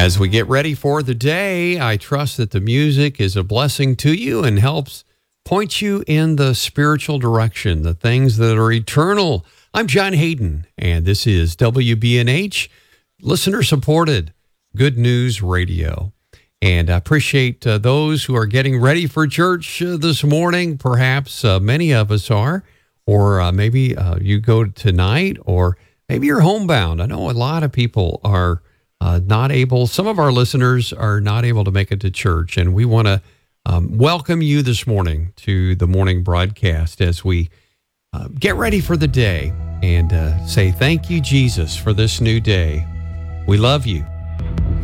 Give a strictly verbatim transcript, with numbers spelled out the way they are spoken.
As we get ready for the day, I trust that the music is a blessing to you and helps point you in the spiritual direction, the things that are eternal. I'm John Hayden, and this is W B N H, listener-supported Good News Radio. And I appreciate uh, those who are getting ready for church uh, this morning. Perhaps uh, many of us are, or uh, maybe uh, you go tonight, or maybe you're homebound. I know a lot of people are uh, not able, some of our listeners are not able to make it to church, and we want to um, welcome you this morning to the morning broadcast as we uh, get ready for the day and uh, say thank you, Jesus, for this new day. We love you.